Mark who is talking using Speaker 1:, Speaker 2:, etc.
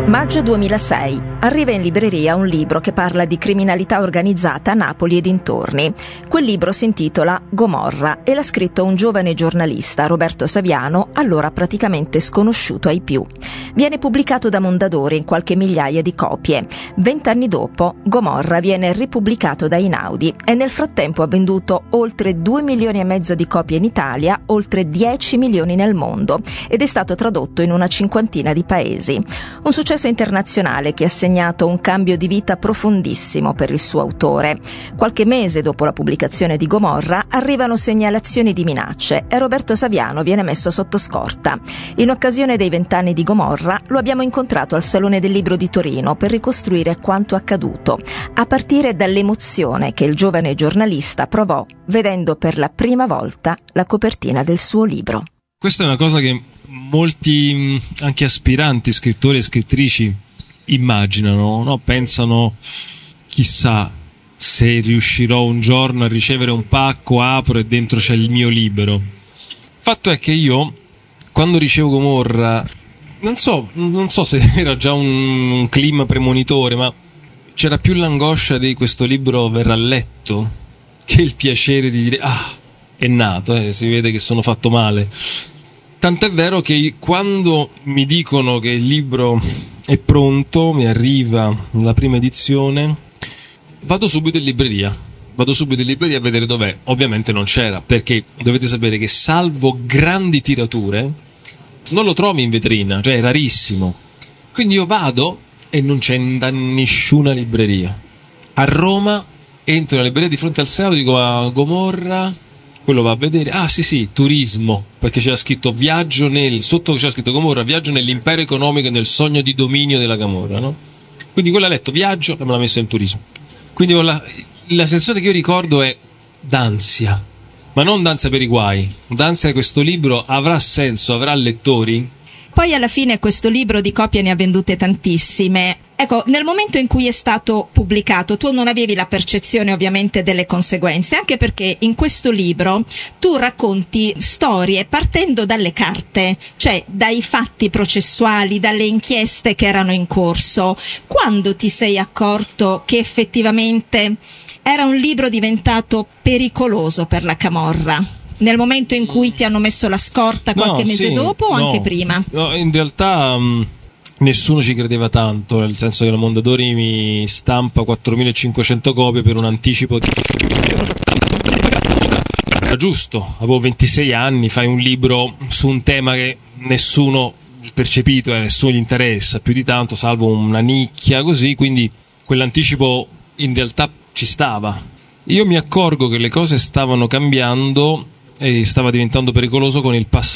Speaker 1: Maggio 2006. Arriva in libreria un libro che parla di criminalità organizzata a Napoli e dintorni. Quel libro si intitola Gomorra e l'ha scritto un giovane giornalista, Roberto Saviano, allora praticamente sconosciuto ai più. Viene pubblicato da Mondadori in qualche migliaia di copie. 20 anni dopo, Gomorra viene ripubblicato da Einaudi e nel frattempo ha venduto oltre 2,5 milioni di copie in Italia, oltre 10 milioni nel mondo ed è stato tradotto in una cinquantina di paesi. Un successo internazionale che ha segnato un cambio di vita profondissimo per il suo autore. Qualche mese dopo la pubblicazione di Gomorra arrivano segnalazioni di minacce e Roberto Saviano viene messo sotto scorta. In occasione dei 20 anni di Gomorra lo abbiamo incontrato al Salone del Libro di Torino per ricostruire quanto accaduto, a partire dall'emozione che il giovane giornalista provò vedendo per la prima volta la copertina del suo libro.
Speaker 2: Questa è una cosa che molti anche aspiranti scrittori e scrittrici immaginano, no? Pensano, chissà se riuscirò un giorno a ricevere un pacco, apro e dentro c'è il mio libro. Fatto è che io, quando ricevo Gomorra, non so se era già un clima premonitore, ma c'era più l'angoscia di questo libro verrà letto che il piacere di dire è nato, si vede che sono fatto male. Tant'è vero che quando mi dicono che il libro è pronto, mi arriva la prima edizione, vado subito in libreria a vedere dov'è. Ovviamente non c'era, perché dovete sapere che salvo grandi tirature non lo trovi in vetrina, cioè è rarissimo. Quindi io vado e non c'è da nessuna libreria. A Roma entro nella libreria di fronte al Senato, dico Gomorra. Quello va a vedere, sì, turismo, perché c'era scritto sotto c'era scritto Gomorra, viaggio nell'impero economico e nel sogno di dominio della Camorra, no? Quindi quello ha letto viaggio e me l'ha messo in turismo. Quindi la sensazione che io ricordo è d'ansia, ma non d'ansia per i guai, d'ansia che questo libro avrà senso, avrà lettori.
Speaker 3: Poi alla fine questo libro di copie ne ha vendute tantissime. Ecco, nel momento in cui è stato pubblicato tu non avevi la percezione ovviamente delle conseguenze, anche perché in questo libro tu racconti storie partendo dalle carte, cioè dai fatti processuali, dalle inchieste che erano in corso. Quando ti sei accorto che effettivamente era un libro diventato pericoloso per la Camorra? Nel momento in cui ti hanno messo la scorta qualche mese dopo o anche prima?
Speaker 2: No, in realtà nessuno ci credeva tanto, nel senso che la Mondadori mi stampa 4.500 copie per un anticipo di... Era giusto, avevo 26 anni, fai un libro su un tema che nessuno percepito, nessuno gli interessa più di tanto, salvo una nicchia così, quindi quell'anticipo in realtà ci stava. Io mi accorgo che le cose stavano cambiando e stava diventando pericoloso con il passaggio